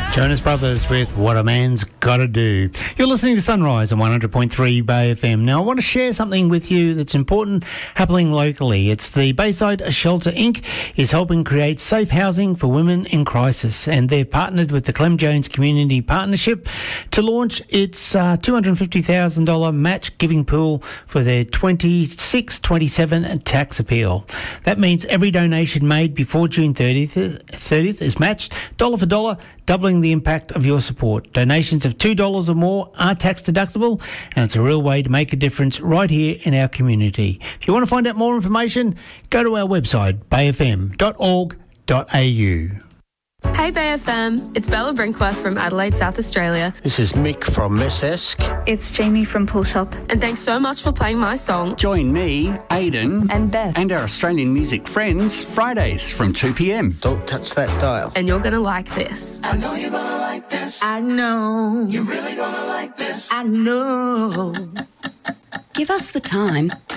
Jonas Brothers with What a Man's Gotta Do. You're listening to Sunrise on 100.3 Bay FM. Now, I want to share something with you that's important happening locally. It's the Bayside Shelter Inc. is helping create safe housing for women in crisis, and they've partnered with the Clem Jones Community Partnership to launch its $250,000 match giving pool for their 26-27 tax appeal. That means every donation made before June 30th is matched dollar for dollar, doubling the impact of your support. Donations of $2 or more are tax deductible, and it's a real way to make a difference right here in our community. If you want to find out more information, go to our website, bayfm.org.au. Hey Bay FM, it's Bella Brinkworth from Adelaide, South Australia. This is Mick from Miss Esk. It's Jamie from Pull Shop. And thanks so much for playing my song. Join me, Aidan, And Beth. and our Australian music friends Fridays from 2 p.m. Don't touch that dial. And you're going to like this. I know you're gonna like this. I know. You're really gonna like this. I know. Give us the time